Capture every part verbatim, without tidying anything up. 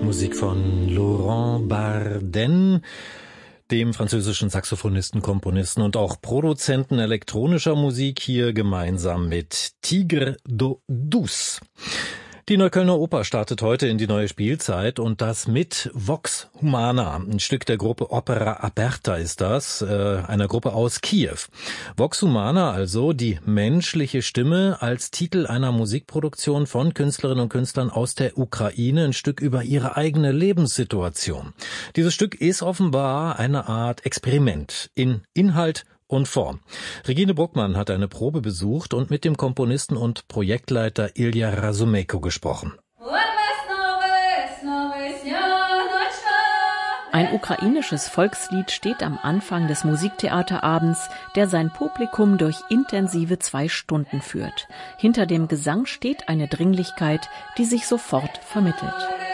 Musik von Laurent Barden, dem französischen Saxophonisten, Komponisten und auch Produzenten elektronischer Musik, hier gemeinsam mit Tigre d'eau douce. Die Neuköllner Oper startet heute in die neue Spielzeit und das mit Vox Humana. Ein Stück der Gruppe Opera Aperta ist das, äh, einer Gruppe aus Kiew. Vox Humana, also die menschliche Stimme, als Titel einer Musikproduktion von Künstlerinnen und Künstlern aus der Ukraine, ein Stück über ihre eigene Lebenssituation. Dieses Stück ist offenbar eine Art Experiment in Inhalt und Form. Regine Bruckmann hat eine Probe besucht und mit dem Komponisten und Projektleiter Ilja Razumejko gesprochen. Ein ukrainisches Volkslied steht am Anfang des Musiktheaterabends, der sein Publikum durch intensive zwei Stunden führt. Hinter dem Gesang steht eine Dringlichkeit, die sich sofort vermittelt.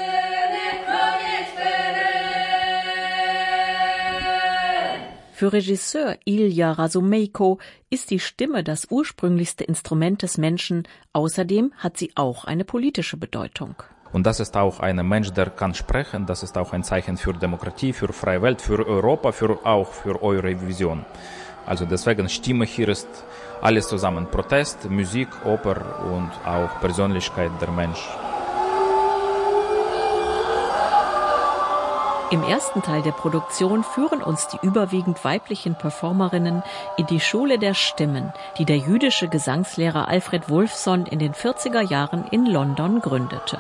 Für Regisseur Ilja Razumejko ist die Stimme das ursprünglichste Instrument des Menschen. Außerdem hat sie auch eine politische Bedeutung. Und das ist auch ein Mensch, der kann sprechen. Das ist auch ein Zeichen für Demokratie, für freie Welt, für Europa, für auch für eure Vision. Also deswegen Stimme hier ist alles zusammen. Protest, Musik, Oper und auch Persönlichkeit der Mensch. Im ersten Teil der Produktion führen uns die überwiegend weiblichen Performerinnen in die Schule der Stimmen, die der jüdische Gesangslehrer Alfred Wolfson in den vierziger Jahren in London gründete.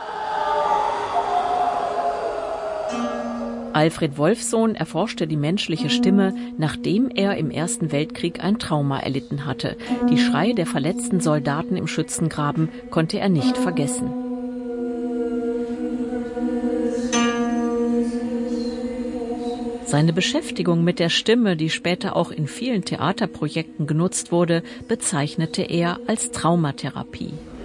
Alfred Wolfson erforschte die menschliche Stimme, nachdem er im Ersten Weltkrieg ein Trauma erlitten hatte. Die Schreie der verletzten Soldaten im Schützengraben konnte er nicht vergessen. Seine Beschäftigung mit der Stimme, die später auch in vielen Theaterprojekten genutzt wurde, bezeichnete er als Traumatherapie.